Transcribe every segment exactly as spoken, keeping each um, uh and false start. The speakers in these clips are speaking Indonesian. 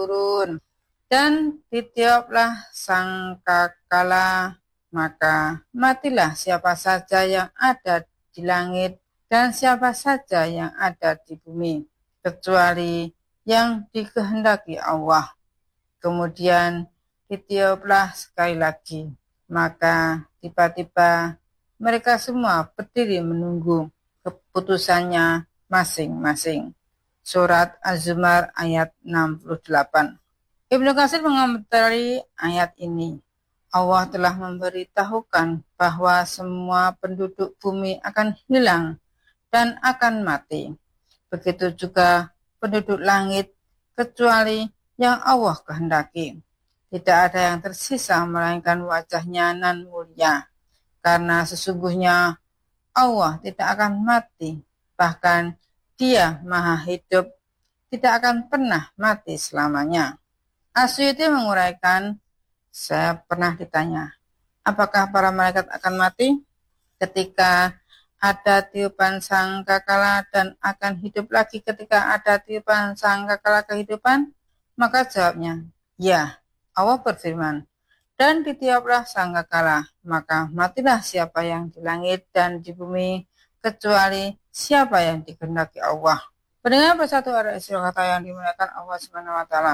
turun. Dan ditiuplah sangkakala, maka matilah siapa saja yang ada di langit dan siapa saja yang ada di bumi, kecuali yang dikehendaki Allah. Kemudian ditiuplah sekali lagi, maka tiba-tiba mereka semua berdiri menunggu keputusannya masing-masing. Surat Az-Zumar ayat enam puluh delapan. Ibnu Katsir mengomentari ayat ini. Allah telah memberitahukan bahwa semua penduduk bumi akan hilang dan akan mati. Begitu juga penduduk langit, kecuali yang Allah kehendaki. Tidak ada yang tersisa melainkan wajahnya nan mulia, karena sesungguhnya Allah tidak akan mati, bahkan Dia maha hidup, tidak akan pernah mati selamanya. Asy'uti menguraikan, saya pernah ditanya, apakah para malaikat akan mati? Ketika ada tiupan sangkakala dan akan hidup lagi ketika ada tiupan sangkakala kehidupan? Maka jawabnya, ya. Allah berfirman, dan ditiuplah sangkakala, maka matilah siapa yang di langit dan di bumi, kecuali siapa yang dikehendaki Allah. Pendengar bersatu ada istilah kata yang dimuliakan Allah Subhanahu wa taala.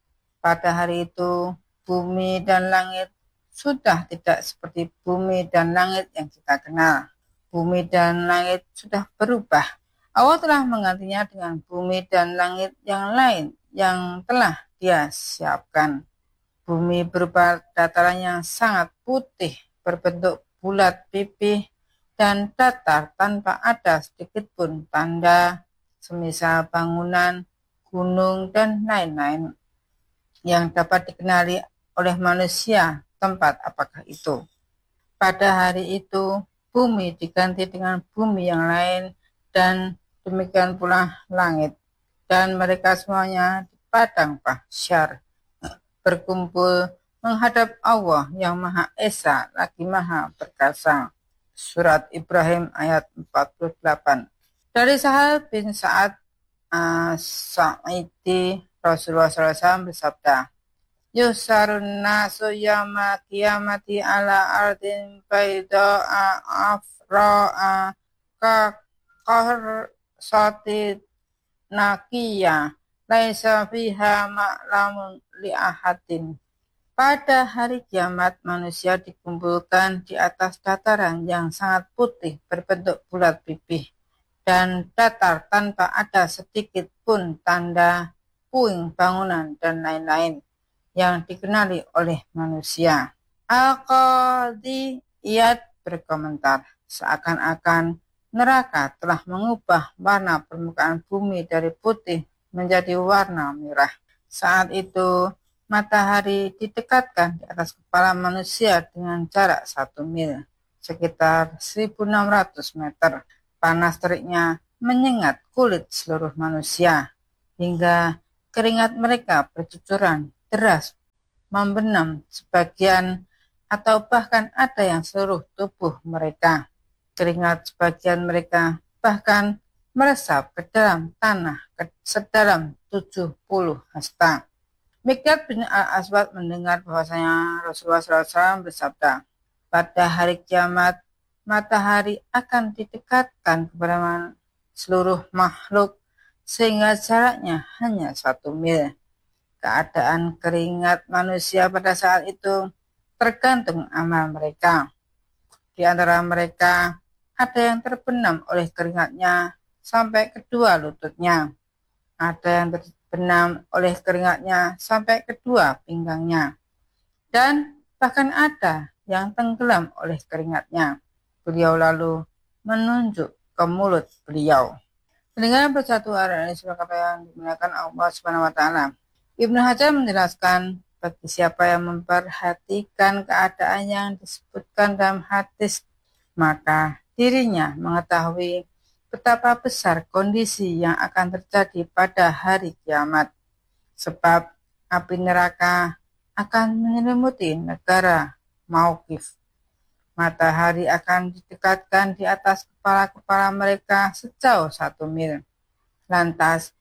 Pada hari itu, bumi dan langit sudah tidak seperti bumi dan langit yang kita kenal. Bumi dan langit sudah berubah. Allah telah menggantinya dengan bumi dan langit yang lain yang telah Dia siapkan. Bumi berupa dataran yang sangat putih, berbentuk bulat pipih dan datar tanpa ada sedikit pun tanda, semisal bangunan, gunung, dan lain-lain yang dapat dikenali oleh manusia. Tempat apakah itu? Pada hari itu, bumi diganti dengan bumi yang lain, dan demikian pula langit. Dan mereka semuanya di padang mahsyar berkumpul menghadap Allah yang Maha Esa lagi Maha Perkasa. Surat Ibrahim ayat empat puluh delapan. Dari Sahal bin Sa'ad As-Sa'idi, Rasulullah shallallahu alaihi wasallam bersabda, Yusarun nasu yama kiamati ala ardin baida'a afra'a ka qarsati nakiya laisa fiha ma'lamun li'ahadin. Pada hari kiamat, manusia dikumpulkan di atas dataran yang sangat putih berbentuk bulat pipih dan datar tanpa ada sedikit pun tanda puing bangunan dan lain-lain yang dikenali oleh manusia. Al-Qadhi Iyad berkomentar, seakan-akan neraka telah mengubah warna permukaan bumi dari putih menjadi warna merah. Saat itu, matahari didekatkan di atas kepala manusia dengan jarak satu mil, sekitar seribu enam ratus meter. Panas teriknya menyengat kulit seluruh manusia, hingga keringat mereka bercucuran deras membenam sebagian atau bahkan ada yang seluruh tubuh mereka. Keringat sebagian mereka bahkan meresap ke dalam tanah ke sedalam tujuh puluh hasta. Mikdad bin Al-Aswad mendengar bahwasanya Rasulullah shallallahu alaihi wasallam bersabda, pada hari kiamat matahari akan didekatkan kepada seluruh makhluk sehingga jaraknya hanya satu mil. Keadaan keringat manusia pada saat itu tergantung amal mereka. Di antara mereka ada yang terbenam oleh keringatnya sampai kedua lututnya. Ada yang terbenam oleh keringatnya sampai kedua pinggangnya. Dan bahkan ada yang tenggelam oleh keringatnya. Beliau lalu menunjuk ke mulut beliau. Pendengar bersatu hari ini sebagai yang dimuliakan Allah Subhanahu wa taala. Ibnu Hajar menjelaskan, bagi siapa yang memperhatikan keadaan yang disebutkan dalam hadis, maka dirinya mengetahui betapa besar kondisi yang akan terjadi pada hari kiamat. Sebab api neraka akan menyelimuti negara Mauqif. Matahari akan didekatkan di atas kepala-kepala mereka sejauh satu mil. Lantas,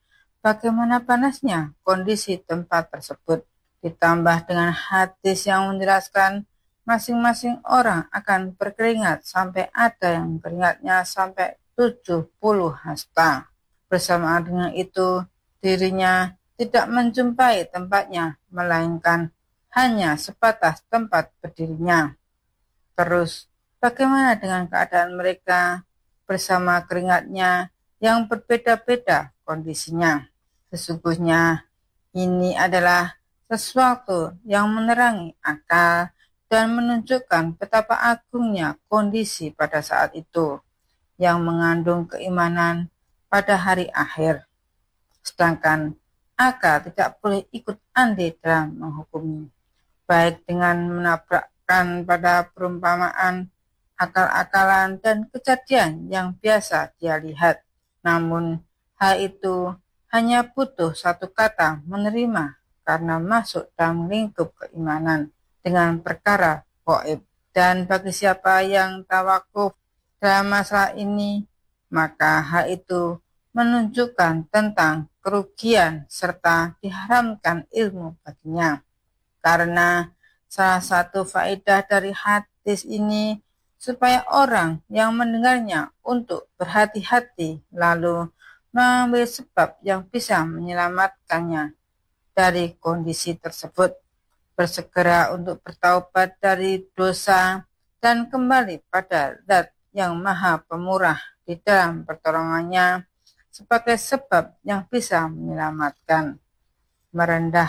bagaimana panasnya kondisi tempat tersebut. Ditambah dengan hadis yang menjelaskan masing-masing orang akan berkeringat sampai ada yang keringatnya sampai tujuh puluh hasta. Bersamaan dengan itu, dirinya tidak menjumpai tempatnya, melainkan hanya sebatas tempat berdirinya. Terus, bagaimana dengan keadaan mereka bersama keringatnya yang berbeda-beda kondisinya? Sesungguhnya ini adalah sesuatu yang menerangi akal dan menunjukkan betapa agungnya kondisi pada saat itu, yang mengandung keimanan pada hari akhir. Sedangkan akal tidak boleh ikut andil dalam menghukumi, baik dengan menabrakkan pada perumpamaan, akal-akalan, dan kejadian yang biasa dia lihat. Namun, hal itu hanya butuh satu kata menerima karena masuk dalam lingkup keimanan dengan perkara gaib. Dan bagi siapa yang tawakuf dalam masalah ini, maka hal itu menunjukkan tentang kerugian serta diharamkan ilmu baginya. Karena salah satu faedah dari hadis ini supaya orang yang mendengarnya untuk berhati-hati lalu mengambil sebab yang bisa menyelamatkannya dari kondisi tersebut, bersegera untuk bertaubat dari dosa dan kembali pada Zat yang Maha Pemurah di dalam pertolongannya sebagai sebab yang bisa menyelamatkan, merendah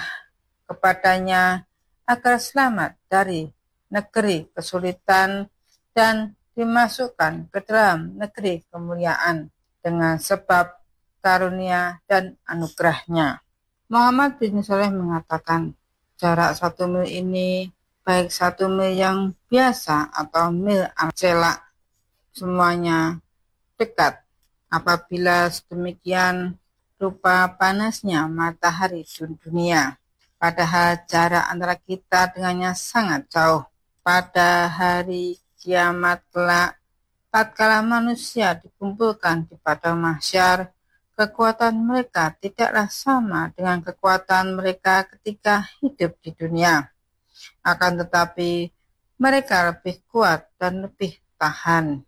kepadanya agar selamat dari negeri kesulitan dan dimasukkan ke dalam negeri kemuliaan dengan sebab karunia dan anugerahnya. Muhammad bin Saleh mengatakan, jarak satu mil ini, baik satu mil yang biasa atau mil celak, semuanya dekat. Apabila sedemikian rupa panasnya matahari di dunia, padahal jarak antara kita dengannya sangat jauh. Pada hari kiamat kelak, tatkala manusia dikumpulkan di padang mahsyar, kekuatan mereka tidaklah sama dengan kekuatan mereka ketika hidup di dunia. Akan tetapi, mereka lebih kuat dan lebih tahan.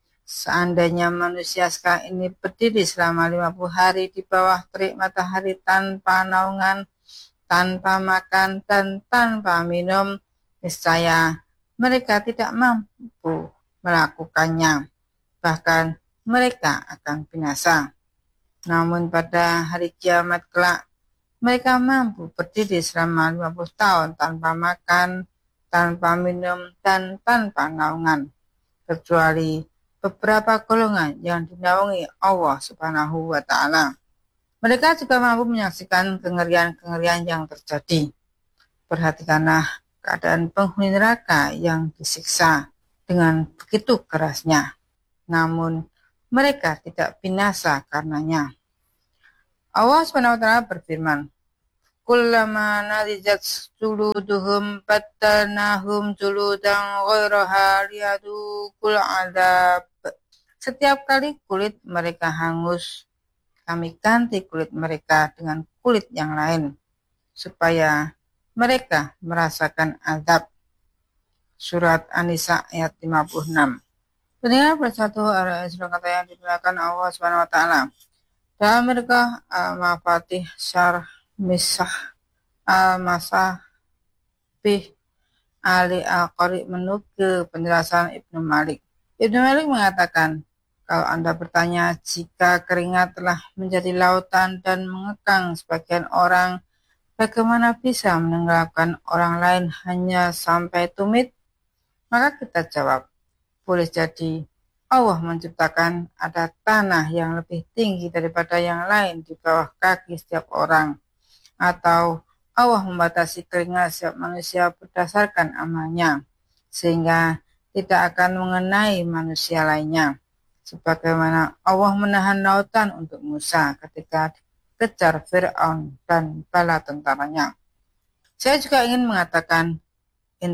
Seandainya manusia sekarang ini berdiri selama lima puluh hari di bawah terik matahari tanpa naungan, tanpa makan, dan tanpa minum, niscaya mereka tidak mampu melakukannya. Bahkan mereka akan binasa. Namun pada hari kiamat kelak, mereka mampu berdiri selama lima puluh tahun tanpa makan, tanpa minum, dan tanpa naungan, kecuali beberapa golongan yang dinaungi Allah Subhanahu wa Ta'ala. Mereka juga mampu menyaksikan kengerian-kengerian yang terjadi. Perhatikanlah keadaan penghuni neraka yang disiksa dengan begitu kerasnya, namun mereka tidak binasa karenanya. Allah subhanahu wa taala berfirman, kullama nadijat juluduhum battanahum juludan ghairaha liyadukul adab. Setiap kali kulit mereka hangus, kami ganti kulit mereka dengan kulit yang lain, supaya mereka merasakan azab. Surat An-Nisa ayat lima puluh enam. Pendengar bersatu adalah kata yang dimuliakan Allah subhanahu wa taala. Dalam mereka Al-Mafatih Syarh Misah Al-Masabih Ali Al-Qari menukil penjelasan Ibnu Malik. Ibnu Malik mengatakan, kalau Anda bertanya jika keringat telah menjadi lautan dan mengekang sebagian orang, bagaimana bisa menenggelamkan orang lain hanya sampai tumit? Maka kita jawab, boleh jadi Allah menciptakan ada tanah yang lebih tinggi daripada yang lain di bawah kaki setiap orang. Atau Allah membatasi keringat setiap manusia berdasarkan amalnya, sehingga tidak akan mengenai manusia lainnya. Sebagaimana Allah menahan lautan untuk Musa ketika dikejar Fir'aun dan bala tentaranya. Saya juga ingin mengatakan,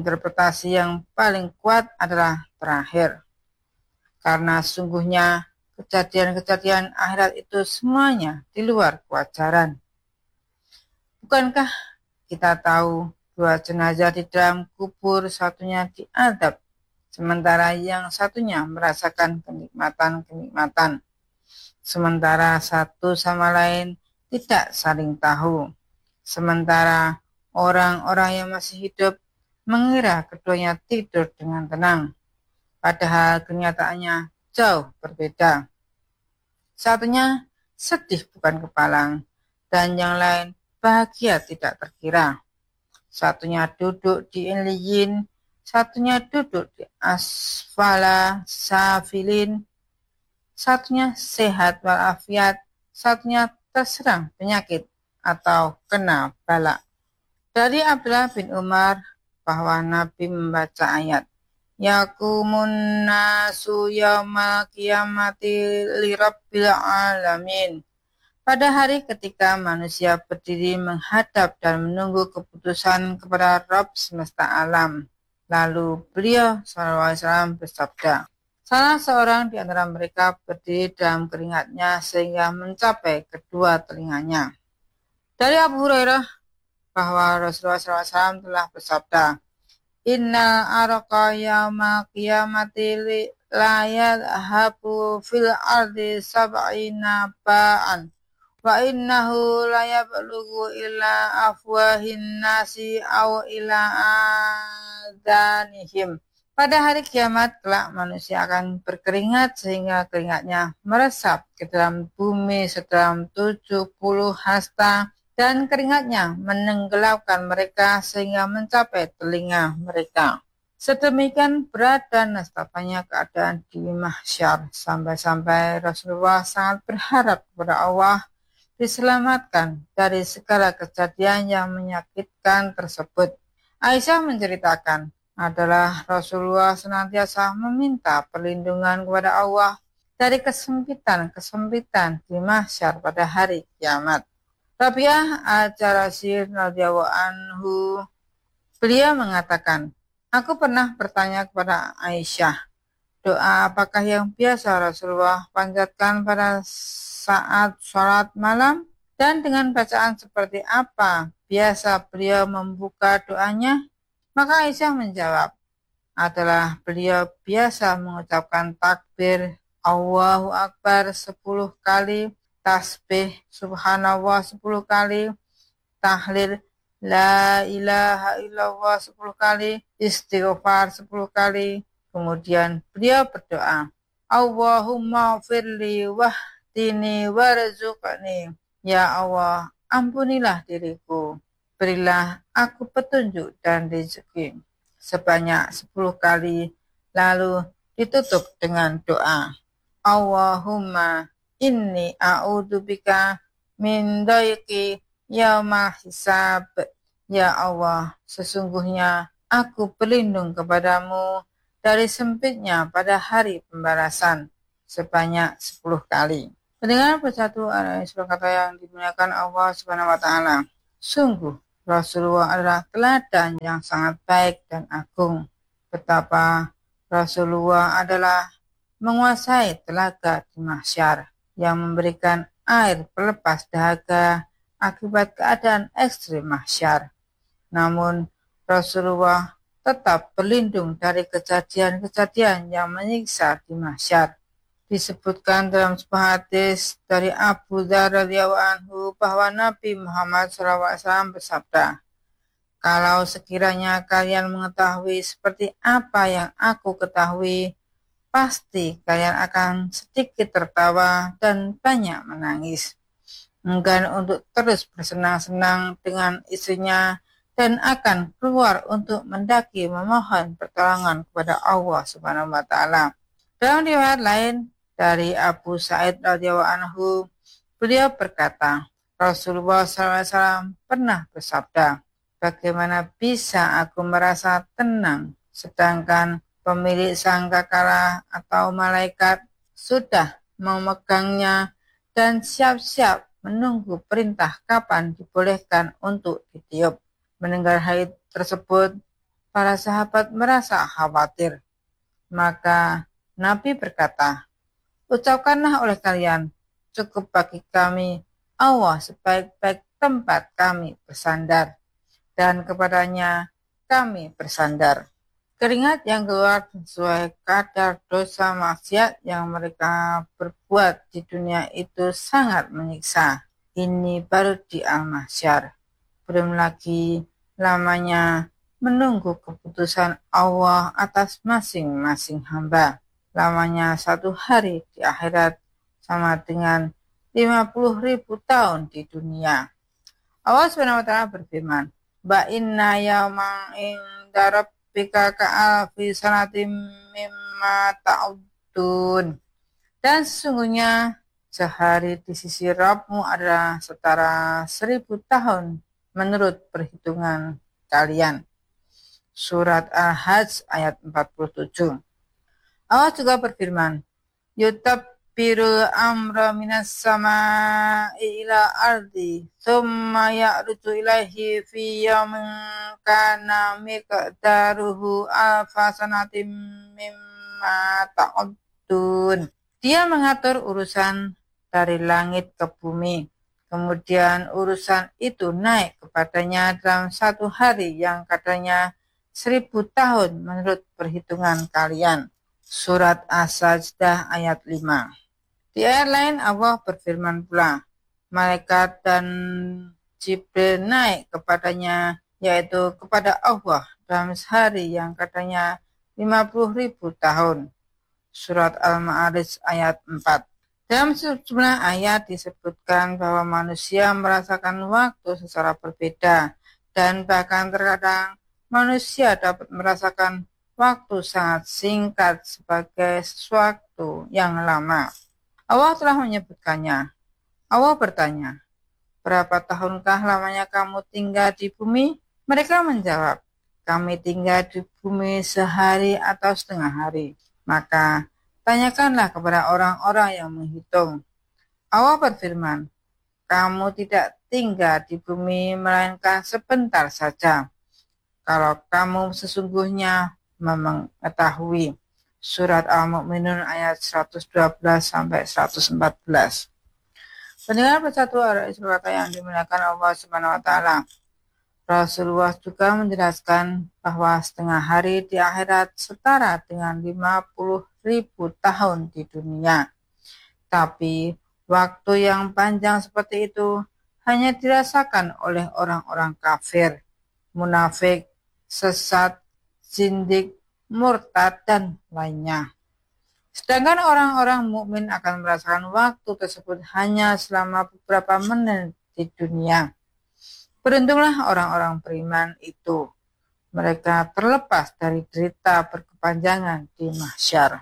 interpretasi yang paling kuat adalah terakhir. Karena sungguhnya kejadian-kejadian akhirat itu semuanya di luar kewajaran. Bukankah kita tahu dua jenazah di dalam kubur, satunya diadab, sementara yang satunya merasakan kenikmatan-kenikmatan, sementara satu sama lain tidak saling tahu. Sementara orang-orang yang masih hidup mengira keduanya tidur dengan tenang, padahal kenyataannya jauh berbeda. Satunya sedih bukan kepalang, dan yang lain bahagia tidak terkira. Satunya duduk di Iliyin, satunya duduk di asfala safilin, satunya sehat walafiat, satunya terserang penyakit atau kena bala. Dari Abdullah bin Umar bahwa Nabi membaca ayat Yakumun nasu yaumal qiyamati lirabbil alamin. Pada hari ketika manusia berdiri menghadap dan menunggu keputusan kepada Rabb semesta alam. Lalu beliau shallallahu alaihi wasallam bersabda, salah seorang di antara mereka berdiri dalam keringatnya sehingga mencapai kedua telinganya. Dari Abu Hurairah bahwa Rasulullah shallallahu alaihi wasallam telah bersabda, Inna arqa yawma qiyamati la yadhabu fil ardi sab'ina ba'an wa innahu la yablughu ila afwahin nasi aw ila adanihim. Pada hari kiamat kelak manusia akan berkeringat sehingga keringatnya meresap ke dalam bumi sedalam tujuh puluh hasta dan keringatnya menenggelamkan mereka sehingga mencapai telinga mereka. Sedemikian berat dan nestapanya keadaan di mahsyar, sampai-sampai Rasulullah sangat berharap kepada Allah diselamatkan dari segala kejadian yang menyakitkan tersebut. Aisyah menceritakan, adalah Rasulullah senantiasa meminta perlindungan kepada Allah dari kesempitan-kesempitan di mahsyar pada hari kiamat. Rabi'ah al-Jarasir radhiyallahu anhu, beliau mengatakan, aku pernah bertanya kepada Aisyah, doa apakah yang biasa Rasulullah panjatkan pada saat sholat malam dan dengan bacaan seperti apa biasa beliau membuka doanya? Maka Aisyah menjawab, adalah beliau biasa mengucapkan takbir Allahu Akbar sepuluh kali, tasbih subhanallah sepuluh kali, tahlil la ilaha illallah sepuluh kali, istighfar sepuluh kali. Kemudian beliau berdoa, Allahumma firli wahdini warzuqni. Ya Allah, ampunilah diriku, berilah aku petunjuk dan rezeki, sebanyak sepuluh kali, lalu ditutup dengan doa, Allahumma inni a'udzubika min dayqi yaumal hisab. Ya Allah, sesungguhnya aku berlindung kepadamu dari sempitnya pada hari pembalasan, sebanyak sepuluh kali. Pendengar bersatu adalah sebuah kata yang dimuliakan Allah Subhanahu wa taala. Sungguh Rasulullah adalah teladan yang sangat baik dan agung. Betapa Rasulullah adalah menguasai telaga di mahsyar yang memberikan air pelepas dahaga akibat keadaan ekstrim mahsyar. Namun Rasulullah tetap berlindung dari kejadian-kejadian yang menyiksa di mahsyar. Disebutkan dalam sebuah hadis dari Abu Dzar radhiyallahu anhu bahwa Nabi Muhammad shallallahu alaihi wasallam bersabda, kalau sekiranya kalian mengetahui seperti apa yang aku ketahui, pasti kalian akan sedikit tertawa dan banyak menangis. Enggan untuk terus bersenang-senang dengan istrinya dan akan keluar untuk mendaki memohon pertolongan kepada Allah Subhanahu wa taala. Dalam riwayat lain dari Abu Sa'id radhiyallahu anhu, beliau berkata, Rasulullah shallallahu alaihi wasallam pernah bersabda, bagaimana bisa aku merasa tenang sedangkan pemilik sangkakala atau malaikat sudah memegangnya dan siap-siap menunggu perintah kapan dibolehkan untuk ditiup. Mendengar hal tersebut, para sahabat merasa khawatir. Maka Nabi berkata, Ucapkanlah oleh kalian, cukup bagi kami Allah sebaik-baik tempat kami bersandar, dan kepadanya kami bersandar. Keringat yang keluar sesuai kadar dosa maksiat yang mereka berbuat di dunia itu sangat menyiksa. Ini baru di Al-Mahsyar. Belum lagi lamanya menunggu keputusan Allah atas masing-masing hamba. Lamanya satu hari di akhirat sama dengan lima puluh ribu tahun di dunia. Allah subhanahu wa taala berfirman, Ba inna yawma inda rabbika ka'alfi sanatim mimma ta'udun. Dan sesungguhnya sehari di sisi Rabbmu adalah setara seribu tahun menurut perhitungan kalian. Surat Al-Hajj ayat empat puluh tujuh. Allah juga berfirman, Yutabbiru amra minas sama'i ila ardi, thumma ya'ruju ilaihi fi yawmin kana miqdaruhu alfa sanatim mimma ta'uddun. Dia mengatur urusan dari langit ke bumi, kemudian urusan itu naik kepadanya dalam satu hari yang katanya seribu tahun menurut perhitungan kalian. Surat As-Sajdah ayat lima. Di ayat lain Allah berfirman pula, malaikat dan Jibril naik kepadanya, yaitu kepada Allah dalam sehari yang katanya lima puluh ribu tahun. Surat Al-Ma'arij ayat empat. Dalam sejumlah ayat disebutkan bahwa manusia merasakan waktu secara berbeda, dan bahkan terkadang manusia dapat merasakan waktu sangat singkat sebagai sesuatu yang lama. Allah telah menyebutkannya. Allah bertanya, berapa tahunkah lamanya kamu tinggal di bumi? Mereka menjawab, kami tinggal di bumi sehari atau setengah hari. Maka tanyakanlah kepada orang-orang yang menghitung. Allah berfirman, kamu tidak tinggal di bumi melainkan sebentar saja. Kalau kamu sesungguhnya mengetahui. Surat Al-Mu'minun ayat seratus dua belas sampai seratus empat belas. Pendengar Bersatu R S I yang dimuliakan Allah Subhanahu wa taala. Rasulullah juga menjelaskan bahwa setengah hari di akhirat setara dengan lima puluh ribu tahun di dunia. Tapi waktu yang panjang seperti itu hanya dirasakan oleh orang-orang kafir, munafik, sesat, zindik, murtad, dan lainnya. Sedangkan orang-orang mukmin akan merasakan waktu tersebut hanya selama beberapa menit di dunia. Beruntunglah orang-orang beriman itu. Mereka terlepas dari derita berkepanjangan di mahsyar.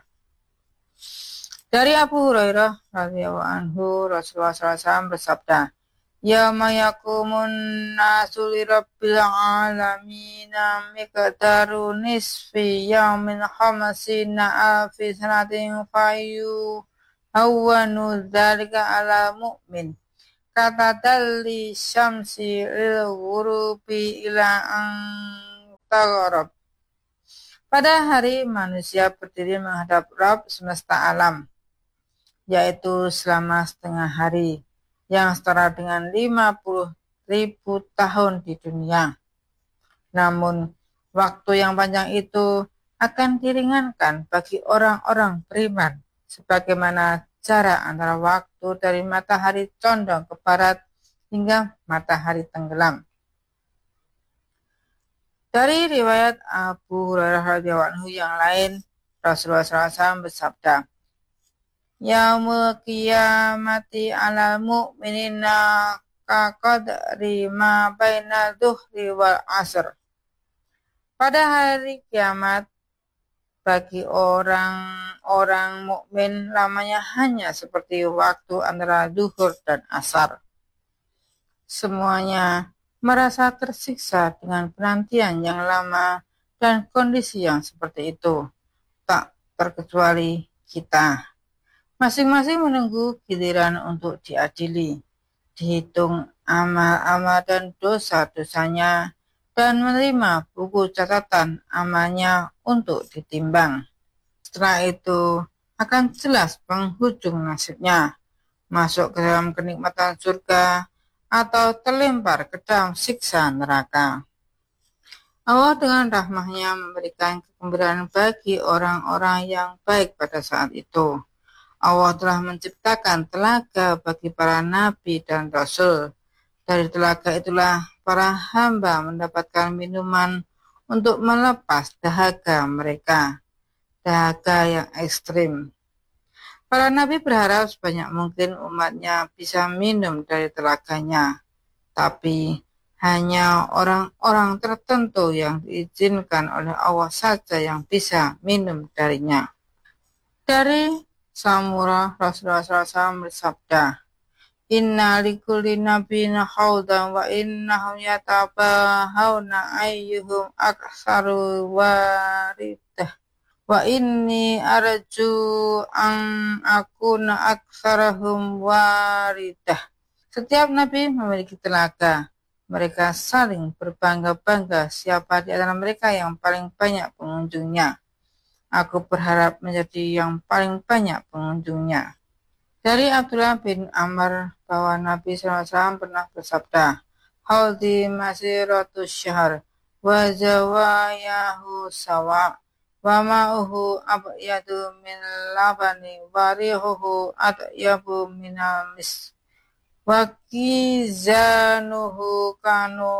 Dari Abu Hurairah radhiyallahu anhu, Rasulullah shallallahu alaihi wasallam bersabda, Yauma yakumun nasu li rabbil alamin miqdaru nisfi yaumin khamsina alfi sanatin fayu hawanu dzalika ala mu'min. Kata dalli syamsi lil ghurubi ila an tagharab. Pada hari manusia berdiri menghadap Rabb semesta alam, yaitu selama setengah hari, yang setara dengan lima puluh ribu tahun di dunia. Namun, waktu yang panjang itu akan diringankan bagi orang-orang beriman, sebagaimana jarak antara waktu dari matahari condong ke barat hingga matahari tenggelam. Dari riwayat Abu Hurairah radhiyallahu anhu yang lain, Rasulullah shallallahu alaihi wasallam bersabda, Yaumul qiyamati alal mu'minina kaqadri ma baina dhuhri wal asr. Pada hari kiamat, bagi orang-orang mukmin lamanya hanya seperti waktu antara zuhur dan asar. Semuanya merasa tersiksa dengan penantian yang lama dan kondisi yang seperti itu. Tak terkecuali kita. Masing-masing menunggu giliran untuk diadili, dihitung amal-amal dan dosa-dosanya, dan menerima buku catatan amalnya untuk ditimbang. Setelah itu akan jelas penghujung nasibnya, masuk ke dalam kenikmatan surga atau terlempar ke dalam siksa neraka. Allah dengan rahmahnya memberikan kegembiraan bagi orang-orang yang baik pada saat itu. Allah telah menciptakan telaga bagi para nabi dan rasul. Dari telaga itulah para hamba mendapatkan minuman untuk melepas dahaga mereka, dahaga yang ekstrim. Para nabi berharap sebanyak mungkin umatnya bisa minum dari telaganya, tapi hanya orang-orang tertentu yang diizinkan oleh Allah saja yang bisa minum darinya. Dari Samurah, Rasulullah shallallahu alaihi wasallam bersabda, Inna likulli nabiyyin haudan wa innahum yatabahawna ayyuhum aktsaru waridah wa inni arju an akuna aktsarahum waridah. Setiap nabi memiliki telaga. Mereka saling berbangga-bangga siapa di antara mereka yang paling banyak pengunjungnya. Aku berharap menjadi yang paling banyak pengunjungnya. Dari Abdullah bin Amr bahwa Nabi shallallahu alaihi wasallam pernah bersabda, Haudi masiratus syahr wa zawayahu sawa wa ma'uhu abyadu min labani wa rihuhu atyabu minal mis wa kizanuhu kanu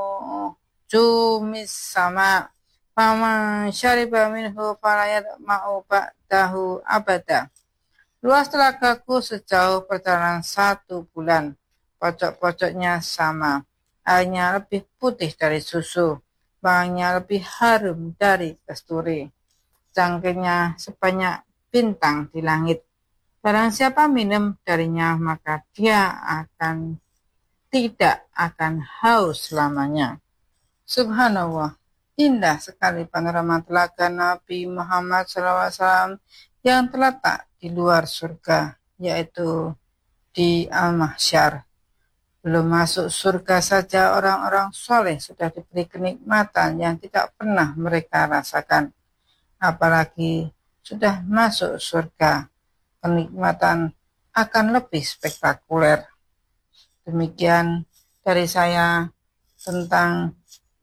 jumis sama faman syariba minhu falayat ma'u ba'dahu abada. Luas telagaku sejauh perjalanan satu bulan. Pojok-pojoknya sama. Airnya lebih putih dari susu. Baunya lebih harum dari kasturi. Cangkirnya sebanyak bintang di langit. Barang siapa minum darinya, maka dia akan tidak akan haus selamanya. Subhanallah, indah sekali panorama telaga Nabi Muhammad shallallahu alaihi wasallam yang terletak di luar surga, yaitu di Al-Mahsyar. Belum masuk surga saja orang-orang soleh sudah diberi kenikmatan yang tidak pernah mereka rasakan. Apalagi sudah masuk surga, kenikmatan akan lebih spektakuler. Demikian dari saya tentang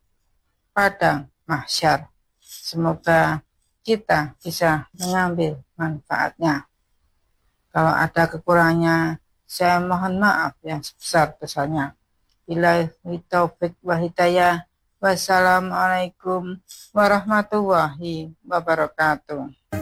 Padang Mahsyar. Semoga kita bisa mengambil manfaatnya. Kalau ada kekurangannya, saya mohon maaf yang sebesar-besarnya. Billahi taufik wa hidayah. Wassalamualaikum warahmatullahi wabarakatuh.